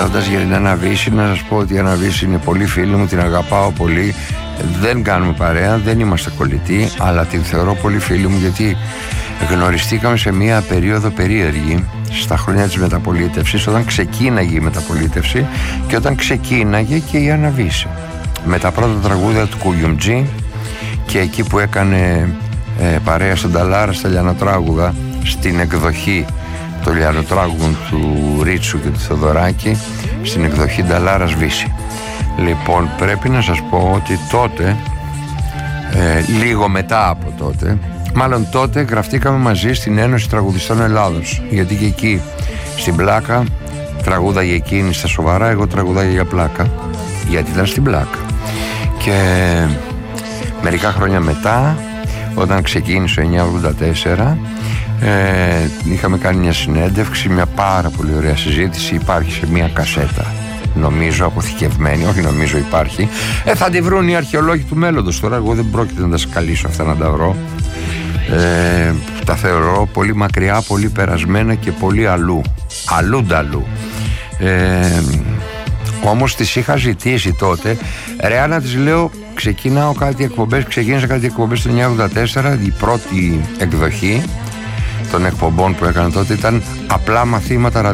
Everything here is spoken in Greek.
Μιλώντας για την Αναβίση, να σας πω ότι η Αναβίση είναι πολύ φίλη μου, την αγαπάω πολύ. Δεν κάνουμε παρέα, δεν είμαστε κολλητοί, αλλά την θεωρώ πολύ φίλη μου, γιατί γνωριστήκαμε σε μια περίοδο περίεργη στα χρόνια της μεταπολίτευσης, όταν ξεκίναγε η μεταπολίτευση και όταν ξεκίναγε και η Αναβίση, με τα πρώτα τραγούδια του Κουγιουμτζή, και εκεί που έκανε παρέα στον Ταλάρα στα λιανοτράγουδα, στην εκδοχή των λιανοτράγουδων του Ρίτσου και του Θεοδωράκη, στην εκδοχή Νταλάρας Βύση. Λοιπόν, πρέπει να σας πω ότι τότε, λίγο μετά από τότε, μάλλον τότε γραφτήκαμε μαζί στην Ένωση Τραγουδιστών Ελλάδος, γιατί και εκεί στην πλάκα τραγούδαγε εκείνη στα σοβαρά, εγώ τραγουδάγα για πλάκα, γιατί ήταν στην πλάκα. Και μερικά χρόνια μετά, όταν ξεκίνησε το 1984, είχαμε κάνει μια συνέντευξη, μια πάρα πολύ ωραία συζήτηση, υπάρχει σε μια κασέτα, νομίζω αποθηκευμένη, όχι νομίζω, υπάρχει, θα τη βρουν οι αρχαιολόγοι του μέλλοντος. Τώρα εγώ δεν πρόκειται να τα σκαλίσω αυτά να τα βρω, τα θεωρώ πολύ μακριά, πολύ περασμένα και πολύ αλλού. Όμως τις είχα ζητήσει τότε, ρε να τις λέω, ξεκίνησα κάτι εκπομπές το 1984, η πρώτη εκδοχή των εκπομπών που έκανα τότε ήταν απλά μαθήματα